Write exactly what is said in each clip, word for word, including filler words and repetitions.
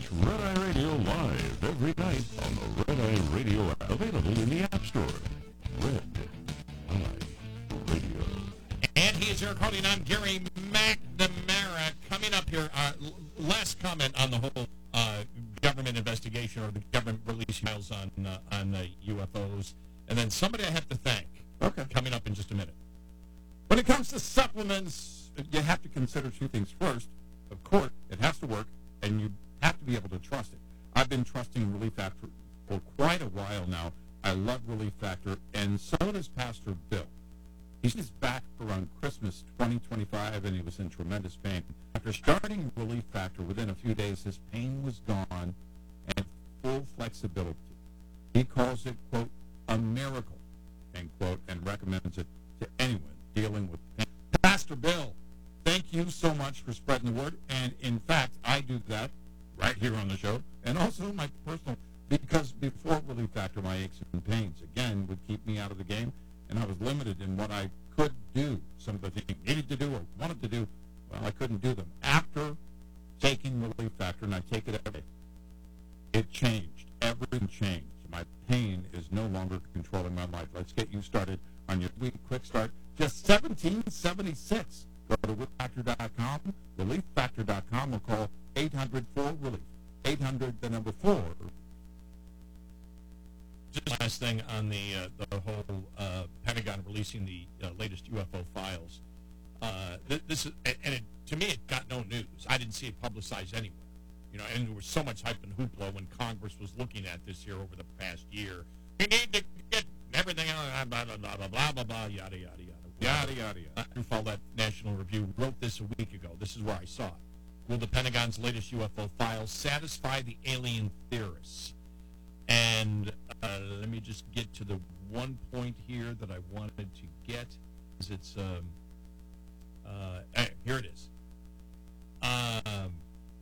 Red Eye Radio live every night on the Red Eye Radio app. Available in the App Store. Red Eye Radio. And he is Eric Harley, and I'm Gary McNamara. Coming up here, uh, last comment on the whole uh, government investigation or the government release files on uh, on uh, U F Os. And then somebody I have to thank. Okay. Coming up in just a minute. When it comes to supplements, you have to consider two things. First, of course, it has to work, and you have to be able to trust it. I've been trusting Relief Factor for quite a while now. I love Relief Factor, and so does Pastor Bill. He's back around Christmas twenty twenty-five, and he was in tremendous pain. After starting Relief Factor, within a few days, his pain was gone and full flexibility. He calls it, quote, a miracle, end quote, and recommends it to anyone dealing with pain. Pastor Bill, thank you so much for spreading the word, and in fact, I do that right here on the show, and also my personal, because before Relief Factor, my aches and pains, again, would keep me out of the game, and I was limited in what I could do. Some of the things I needed to do or wanted to do, well, I couldn't do them. After taking Relief Factor, and I take it every day, it changed. Everything changed. My pain is no longer controlling my life. Let's get you started on your week quick start. Just seventeen seventy-six. Go to relief factor dot com, relief factor dot com, or call eight hundred four relief. eight hundred, the number four. Just last thing on the uh, the whole uh, Pentagon releasing the uh, latest U F O files. Uh, th- this is, and it, to me, it got no news. I didn't see it publicized anywhere. You know, and there was so much hype and hoopla when Congress was looking at this here over the past year. We need to get everything on, blah, blah, blah, blah, blah, blah, blah, yada, yada, yada. Yada, yada, yada. Andrew Follett, National Review, wrote this a week ago. This is where I saw it. Will the Pentagon's latest U F O files satisfy the alien theorists? And uh, let me just get to the one point here that I wanted to get. Is it's um, uh, eh, here it is. Um,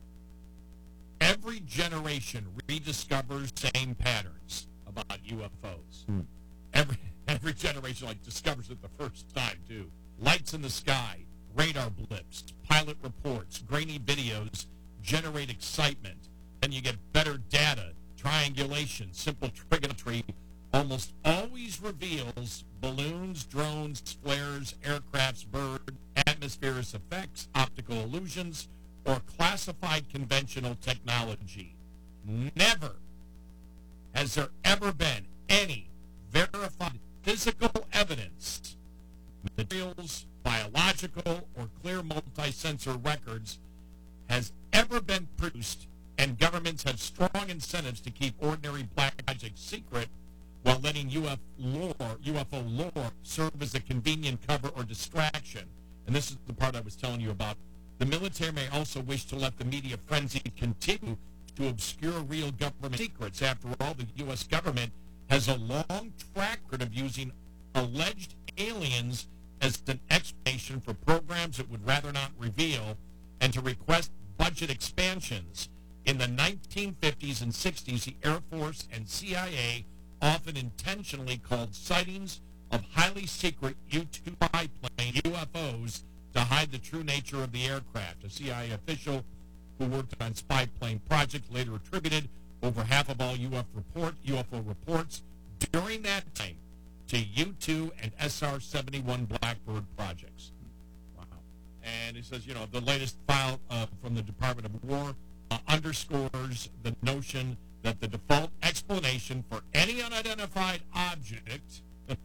every generation rediscovers same patterns about U F Os. Hmm. Every every generation like discovers it the first time too. Lights in the sky, radar blips, pilot reports, grainy videos generate excitement. Then you get better data, triangulation, simple trigonometry almost always reveals balloons, drones, flares, aircrafts, bird, atmospheric effects, optical illusions, or classified conventional technology. Never has there ever been any verified physical evidence, materials, biological, or clear multi-sensor records has ever been produced, and governments have strong incentives to keep ordinary black magic secret while letting U F lore, U F O lore serve as a convenient cover or distraction. And this is the part I was telling you about. The military may also wish to let the media frenzy continue to obscure real government secrets. After all, the U S government has a long track record of using alleged aliens as an explanation for programs it would rather not reveal and to request budget expansions. In the nineteen fifties and sixties, the Air Force and C I A often intentionally called sightings of highly secret U two spy plane U F Os to hide the true nature of the aircraft. A C I A official who worked on spy plane projects later attributed over half of all U F report, U F O reports during that time to U two and S R seventy-one Blackbird projects. Wow. And he says, you know, the latest file uh, from the Department of War uh, underscores the notion that the default explanation for any unidentified object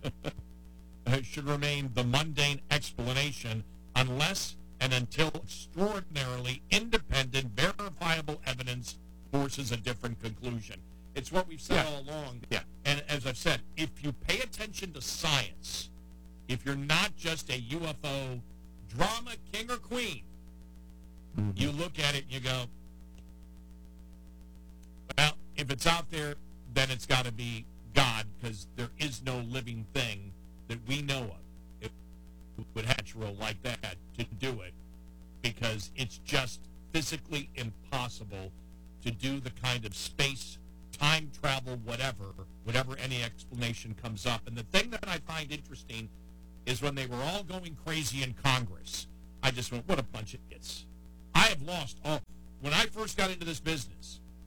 should remain the mundane explanation unless and until extraordinarily independent, verifiable evidence forces a different conclusion. It's what we've said Yeah. all along. Yeah. And as I've said, if you pay attention to science, if you're not just a U F O drama king or queen, Mm-hmm. you look at it and you go, well, if it's out there, then it's got to be God, because there is no living thing that we know of it would natural like that to do it, because it's just physically impossible to do the kind of space, time travel, whatever, whatever any explanation comes up. And the thing that I find interesting is when they were all going crazy in Congress, I just went, what a bunch of idiots. I have lost all. When I first got into this business,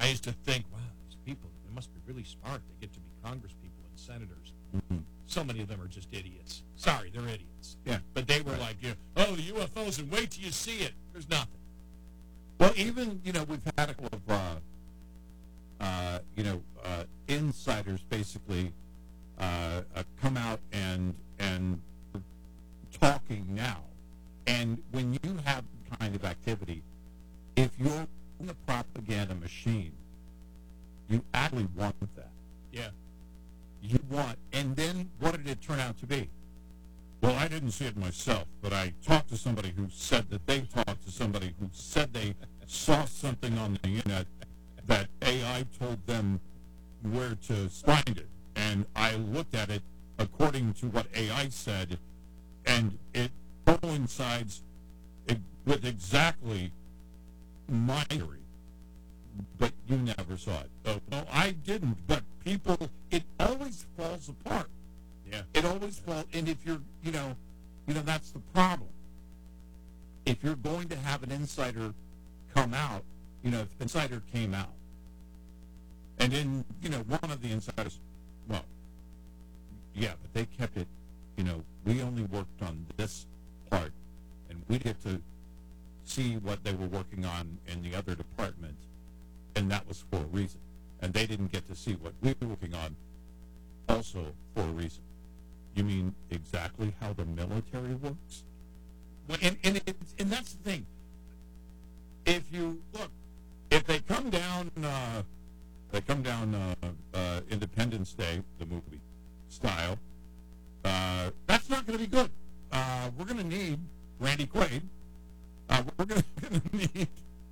I used to think, wow, these people, they must be really smart. They get to be Congress people and senators. Mm-hmm. So many of them are just idiots. Sorry, they're idiots. Yeah. But they were Right. like, you know, oh, the U F Os, and wait till you see it. There's nothing. Well, even, you know, we've had a couple of, uh, uh, you know, uh, insiders basically uh, uh, come out and and talking now. And when you have the kind of activity, if you're in the propaganda machine, you actually want that. Yeah. You want, and then what did it turn out to be? Well, I didn't see it myself, but I talked to somebody who said that they talked to somebody who said they saw something on the internet that A I told them where to find it. And I looked at it according to what A I said, and it coincides it, with exactly my theory. But you never saw it. So, no, I didn't. But people, it always falls apart. Yeah. It always falls. And if you're, you know, you know, that's the problem. If you're going to have an insider come out, you know, if the insider came out, and then, you know, one of the insiders, well, yeah, but they kept it, you know, we only worked on this part, and we get to see what they were working on in the other department, and that was for a reason. And they didn't get to see what we were working on also for a reason. You mean exactly how the military works? Well, and, and, it, and that's the thing. If you, look, if they come down, uh, they come down uh, uh, Independence Day, the movie style, uh, that's not going to be good. Uh, we're going to need Randy Quaid. Uh, we're going to need...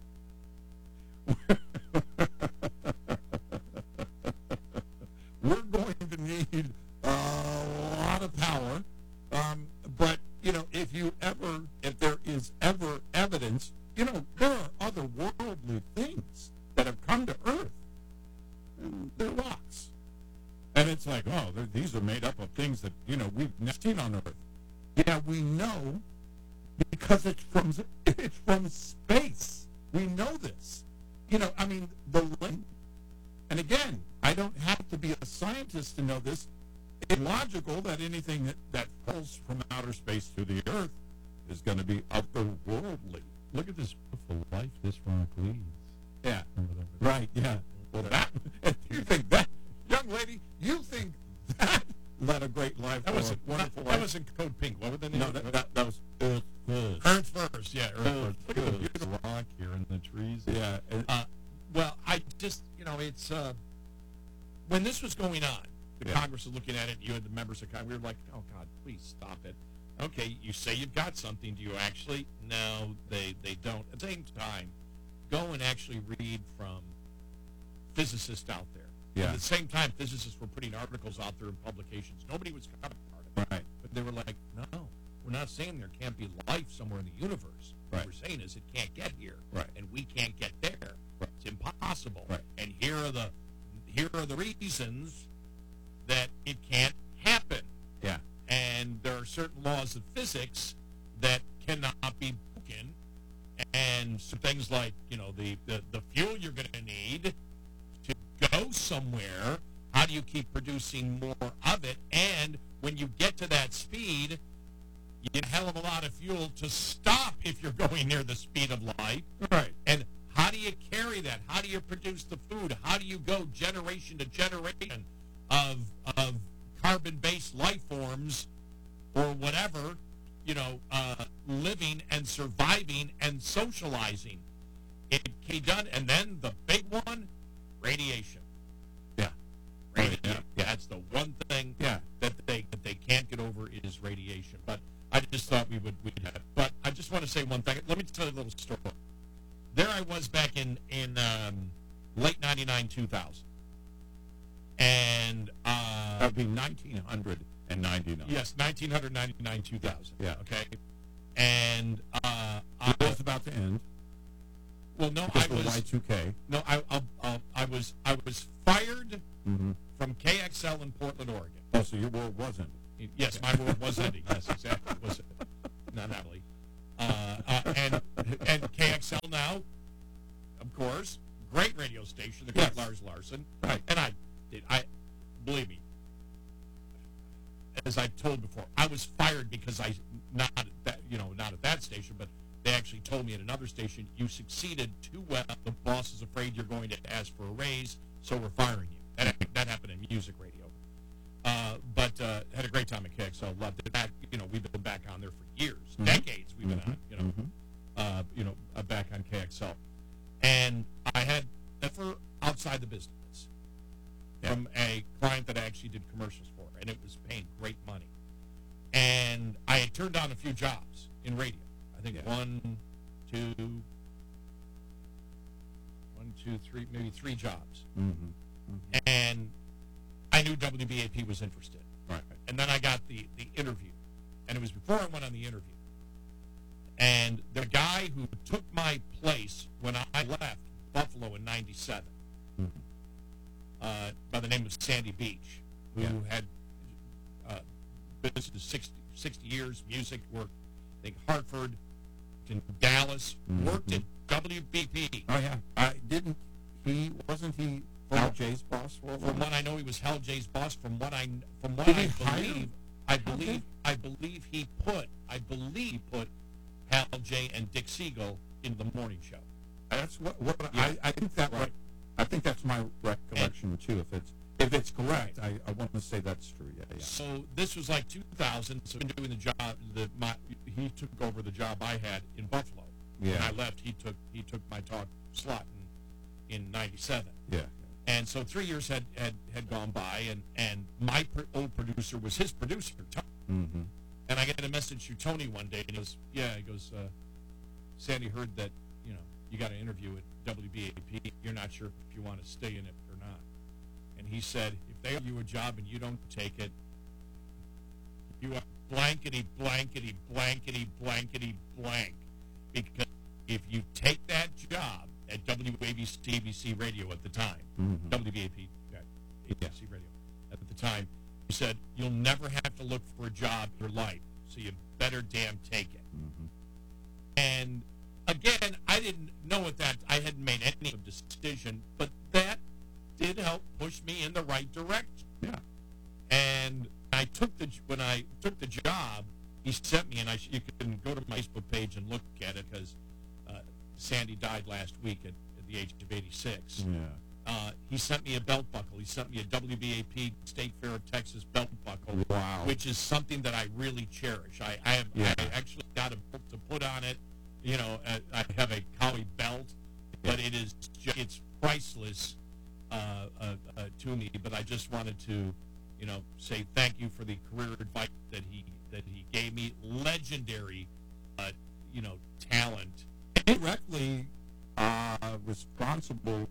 we're going to need a lot of power. Um, but, you know, if you ever, if there is ever evidence, you know, there are other worldly things that have come to Earth. And they're rocks. And it's like, oh, these are made up of things that, you know, we've never seen on Earth. Yeah, we know because it's from it's from space. We know this. You know, I mean, the link. And again, I don't have to be a scientist to know this. It's logical that anything that, that falls from outer space to the Earth is going to be otherworldly. Look at this beautiful life this rock leads. Yeah. Right, yeah. Well, that, you think that, young lady, you think that led a great life. That wasn't wonderful that life. wasn't Code Pink. What would the name? No, that, that, that was Earth First. Earth First. Yeah, Earth Earth First. Look at the First. beautiful rock here in the trees. Yeah. and- Uh, well, I just, you know, it's, uh, when this was going on, the Yeah. Congress was looking at it, you had the members of Congress, we were like, oh, God, please stop it. Okay, you say you've got something. Do you actually? No, they, they don't. At the same time, go and actually read from physicists out there. Yeah. At the same time, physicists were putting articles out there in publications. Nobody was covering part of it. Right. But they were like, no, we're not saying there can't be life somewhere in the universe. Right. What we're saying is it can't get here. Right. And we can't get there. Right. It's impossible. Right. And here are the here are the reasons that it can't happen. Yeah. And there are certain laws of physics that cannot be broken. And some things like, you know, the, the, the fuel you're going to need to go somewhere, how do you keep producing more of it? And when you get to that speed, you get a hell of a lot of fuel to stop if you're going near the speed of light. Right. And how do you carry that? How do you produce the food? How do you go generation to generation of of carbon-based life forms or whatever, you know, uh, living and surviving and socializing? It can be done. And then the big one, radiation. Yeah. Radiation. Yeah. Yeah. That's the one thing Yeah. that they that they can't get over is radiation. But I just thought we would we'd have. But I just want to say one thing. Let me tell you a little story. There I was back in in um, late ninety-nine, two thousand, and uh, That would be nineteen ninety-nine. yes, nineteen ninety-nine, two thousand. Yeah. Okay, and uh, I, It was about to end. well, no, I Just the was Y two K. no, I, I, I, I was I was fired Mm-hmm. from K X L in Portland, Oregon. Oh, so your world was ending. Yes, my world was ending. Yes, exactly. Was it? Not Natalie. Uh, uh, and and K X L now, of course, great radio station, the great Yes. Lars Larson. Right. And I did. I believe me. As I told before, I was fired because I not at that you know not at that station, but they actually told me at another station, you succeeded too well. The boss is afraid you're going to ask for a raise, so we're firing you. That that happened in music radio. Uh, but uh, had a great time at K X L. Loved it. Back, you know, we've been back on there for years, Mhm. decades. We've been Mhm. on, you know, Mhm. uh, you know, uh, back on K X L, and I had never outside the business Yeah. from a client that I actually did commercials for, and it was paying great money. And I had turned down a few jobs in radio. I think Yeah. one, two, one, two, three, maybe three jobs. Mhm. Mhm. And I knew W B A P was interested. Right. And then I got the, the interview. And it was before I went on the interview. And the guy who took my place when I left Buffalo in ninety-seven, Mhm. uh, by the name of Sandy Beach, who Yeah. had uh, been to sixty, sixty years, music, worked, I think, Hartford, in Dallas, Mhm. worked at W B P. Oh yeah. I didn't. He wasn't he Al J's boss for a while? From what I know, he was Hal J's boss. From what I from what Did I he hire believe, I Hal J? believe, I believe he put, I believe he put Hal J and Dick Siegel in the morning show. That's what. what Yeah. I, I think that. Right. I think that's my recollection too. If it's if it's correct, I, I want to say that's true. Yeah. Yeah. So this was like two thousand. So in doing the job, the my he took over the job I had in Buffalo. When Yeah. I left, he took he took my talk slot in in ninety-seven. Yeah. And so three years had, had, had gone by, and, and my pr- old producer was his producer, Tony. Mm-hmm. And I get a message from Tony one day, and he goes, yeah, he goes, uh, Sandy heard that, you know, you got an interview at W B A P. You're not sure if you want to stay in it or not. And he said, if they offer you a job and you don't take it, you are blankety, blankety, blankety, blankety, blank. Because if you take that job at W A B C Radio at the time, Mm-hmm. W B A P, yeah, A B C Radio at the time, he said, you'll never have to look for a job in your life, so you better damn take it. Mm-hmm. And again, I didn't know at that, I hadn't made any decision, but that did help push me in the right direction. Yeah. And I took the, when I took the job, he sent me, and I, you can go to my Facebook page and look at it, because uh, Sandy died last week at, at the age of eighty-six. Yeah. Uh, he sent me a belt buckle. He sent me a W B A P State Fair of Texas belt buckle, Wow. which is something that I really cherish. I, I have Yeah. I actually got a belt to put on it. You know, uh, I have a Cowie belt, but it is ju- it's priceless uh, uh, uh, to me. But I just wanted to, you know, say thank you for the career advice that he that he gave me. Legendary, uh, you know, talent. Directly uh, responsible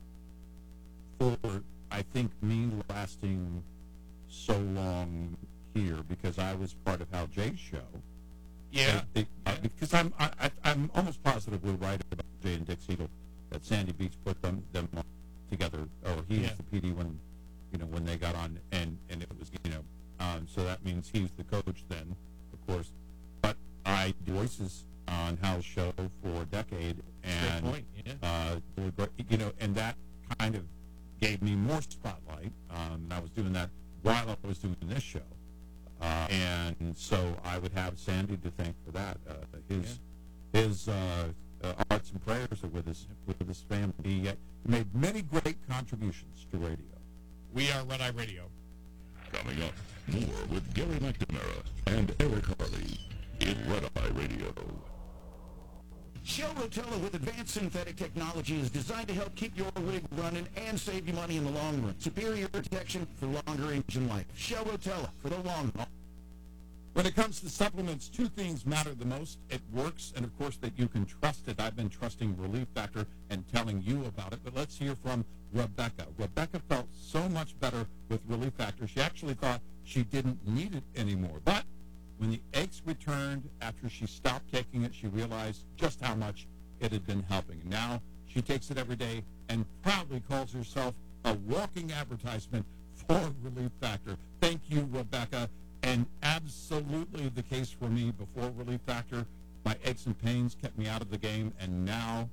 for, I think, me lasting so long here, because I was part of Hal J's show. Yeah. They- they- uh, because I'm I, I, I'm almost positively right about Jay and Dick Siegel, that Sandy Beach put them them together, or he Yeah. was the P D when you know when they got on, and and it was you know um, so that means he's the coach then, of course. But I did voices on Hal's show for a decade, and Great point. Yeah. uh, really great, you know, and that kind of gave me more spotlight. Um, and I was doing that while I was doing this show. Uh, and so I would have Sandy to thank for that. Uh, his his uh, uh, arts and prayers are with his with his family. He uh, made many great contributions to radio. We are Red Eye Radio. Coming up, more with Gary McNamara and Eric Harley in Red Eye Radio. Shell Rotella with advanced synthetic technology is designed to help keep your rig running and save you money in the long run. Superior protection for longer engine life. Shell Rotella for the long haul. When it comes to supplements, two things matter the most. It works, and of course that you can trust it. I've been trusting Relief Factor and telling you about it, but let's hear from Rebecca. Rebecca felt so much better with Relief Factor. She actually thought she didn't need it anymore. But when the aches returned after she stopped taking it, she realized just how much it had been helping. And now she takes it every day and proudly calls herself a walking advertisement for Relief Factor. Thank you, Rebecca. And absolutely the case for me before Relief Factor. My aches and pains kept me out of the game, and now